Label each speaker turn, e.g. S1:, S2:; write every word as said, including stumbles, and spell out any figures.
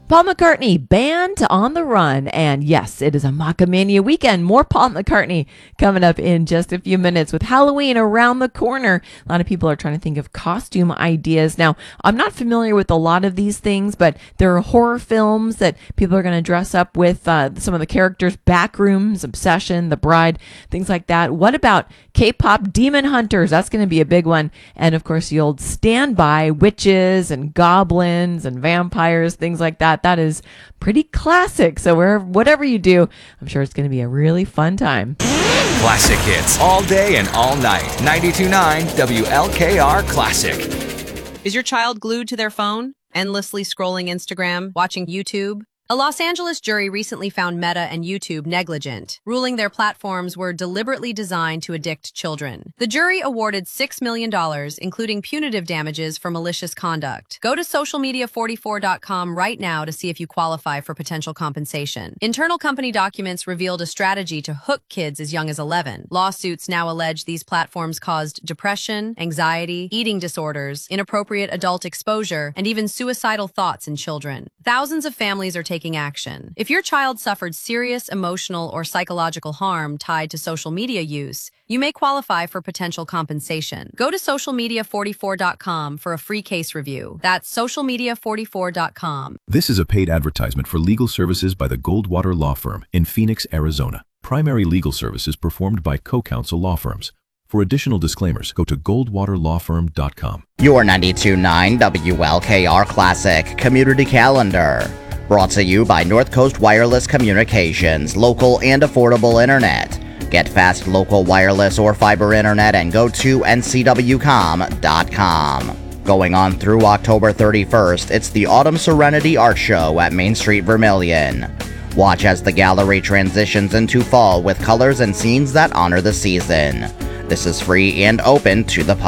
S1: Paul McCartney, Band on the Run. And yes, it is a Macamania weekend. More Paul McCartney coming up in just a few minutes with Halloween around the corner. A lot of people are trying to think of costume ideas. Now, I'm not familiar with a lot of these things, but there are horror films that people are going to dress up with uh, some of the characters, Backrooms, Obsession, The Bride, things like that. What about K-pop Demon Hunters? That's going to be a big one. And of course, the old standby witches and goblins and vampires, things like that. That is pretty classic. So wherever, whatever you do, I'm sure it's going to be a really fun time.
S2: Classic hits all day and all night. ninety-two point nine W L K R Classic.
S3: Is your child glued to their phone, endlessly scrolling Instagram, watching YouTube? A Los Angeles jury recently found Meta and YouTube negligent, ruling their platforms were deliberately designed to addict children. The jury awarded six million dollars, including punitive damages for malicious conduct. Go to social media forty-four dot com right now to see if you qualify for potential compensation. Internal company documents revealed a strategy to hook kids as young as eleven. Lawsuits now allege these platforms caused depression, anxiety, eating disorders, inappropriate adult exposure, and even suicidal thoughts in children. Thousands of families are taking taking action. If your child suffered serious emotional or psychological harm tied to social media use, you may qualify for potential compensation. Go to social media forty-four dot com for a free case review. That's social media forty-four dot com.
S4: This is a paid advertisement for legal services by the Goldwater Law Firm in Phoenix, Arizona. Primary legal services performed by co-counsel law firms. For additional disclaimers, go to goldwater law firm dot com.
S5: Your ninety-two point nine W L K R Classic Community Calendar. Brought to you by North Coast Wireless Communications, local and affordable internet. Get fast local wireless or fiber internet and go to N C W com dot com. Going on through October thirty-first, it's the Autumn Serenity Art Show at Main Street Vermilion. Watch as the gallery transitions into fall with colors and scenes that honor the season. This is free and open to the public.